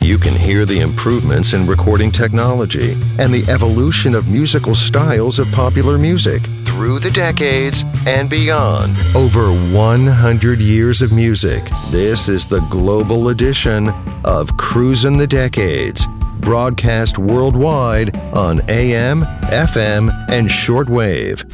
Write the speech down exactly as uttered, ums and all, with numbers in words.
You can hear the improvements in recording technology and the evolution of musical styles of popular music through the decades and beyond. Over one hundred years of music. This is the global edition of Cruisin' the Decades, broadcast worldwide on A M, F M, and shortwave.